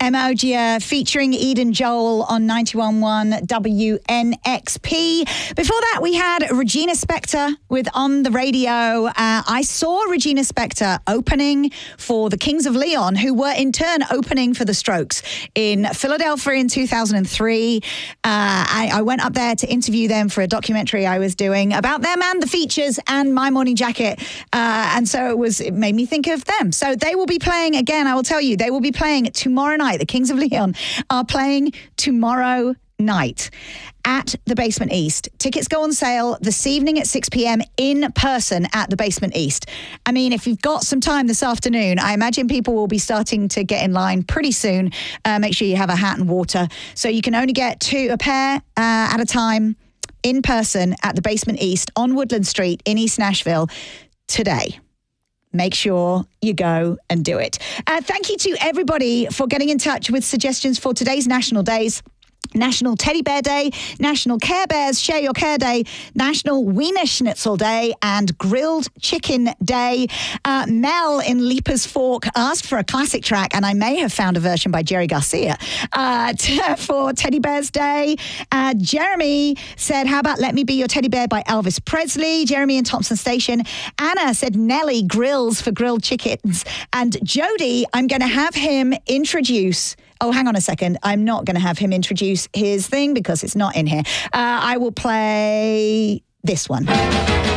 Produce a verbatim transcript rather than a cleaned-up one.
Emogia featuring Eden Joel on ninety-one point one W N X P. Before that, we had Regina Spektor with On the Radio. Uh, I saw Regina Spektor opening for the Kings of Leon, who were in turn opening for the Strokes in Philadelphia in two thousand three. Uh, I, I went up there to interview them for a documentary I was doing about them and the features and My Morning Jacket. Uh, and so it was, it made me think of them. So they will be playing again. I will tell you, they will be playing tomorrow night. The Kings of Leon are playing tomorrow night at the Basement East. Tickets go on sale this evening at six p.m. in person at the Basement East. I mean, if you've got some time this afternoon, I imagine people will be starting to get in line pretty soon. Uh, make sure you have a hat and water. So you can only get two, a pair uh, at a time in person at the Basement East on Woodland Street in East Nashville today. Make sure you go and do it. Uh, thank you to everybody for getting in touch with suggestions for today's National Days. National Teddy Bear Day, National Care Bears Share Your Care Day, National Wiener Schnitzel Day, and Grilled Chicken Day. Uh, Mel in Leapers Fork asked for a classic track, and I may have found a version by Jerry Garcia uh, t- for Teddy Bears Day. Uh, Jeremy said, how about Let Me Be Your Teddy Bear by Elvis Presley? Jeremy in Thompson Station. Anna said, Nelly Grills for grilled chickens. And Jody, I'm going to have him introduce... Oh, hang on a second. I'm not going to have him introduce his thing because it's not in here. Uh, I will play this one.